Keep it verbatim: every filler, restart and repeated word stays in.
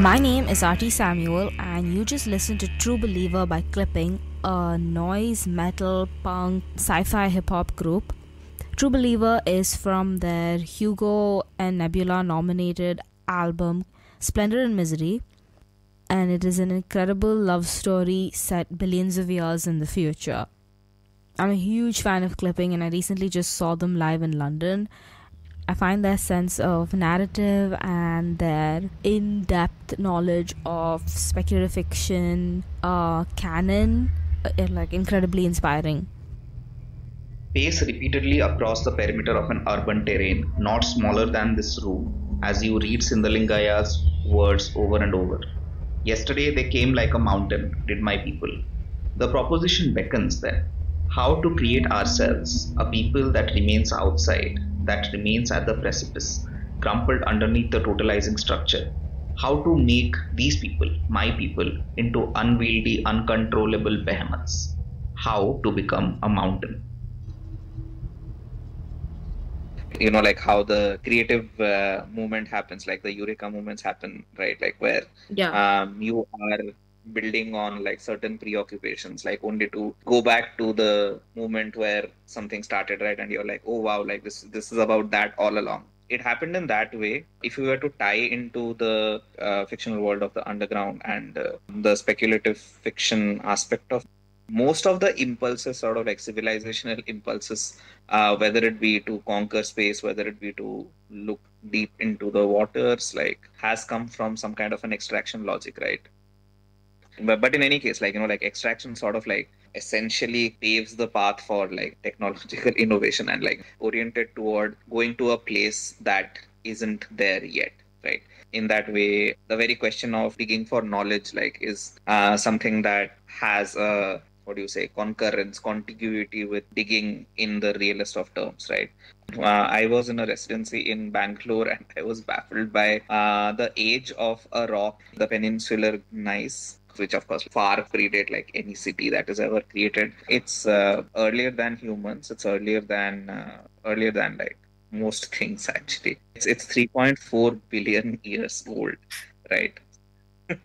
My name is Artie Samuel, and you just listened to True Believer by Clipping, a noise, metal, punk, sci fi hip hop group. True Believer is from their Hugo and Nebula nominated album Splendor and Misery, and it is an incredible love story set billions of years in the future. I'm a huge fan of Clipping, and I recently just saw them live in London. I find their sense of narrative and their in depth knowledge of speculative fiction, uh, canon, uh, like incredibly inspiring. Pace repeatedly across the perimeter of an urban terrain not smaller than this room as you read Sindhalingaya's words over and over. Yesterday they came like a mountain, did my people. The proposition beckons then. How to create ourselves, a people that remains outside, that remains at the precipice, crumpled underneath the totalizing structure. How to make these people, my people, into unwieldy, uncontrollable behemoths. How to become a mountain. You know, like how the creative uh, movement happens, like the eureka movements happen, right? Like where Yeah. um, you are building on like certain preoccupations, like only to go back to the moment where something started, right? And you're like, oh wow, like this this is about that all along. It happened in that way. If you were to tie into the uh, fictional world of the underground and uh, the speculative fiction aspect of most of the impulses, sort of like civilizational impulses, uh, whether it be to conquer space, whether it be to look deep into the waters, like has come from some kind of an extraction logic, right? But, but in any case, like, you know, like extraction sort of like essentially paves the path for like technological innovation and like oriented toward going to a place that isn't there yet, right? In that way, the very question of digging for knowledge like is uh, something that has a, what do you say, concurrence, contiguity with digging in the realest of terms, right? uh, I was in a residency in Bangalore and I was baffled by uh, the age of a rock, the peninsular gneiss, which of course far predate like any city that is ever created. It's uh, earlier than humans. It's earlier than uh, earlier than like most things actually. It's it's three point four billion years old, right?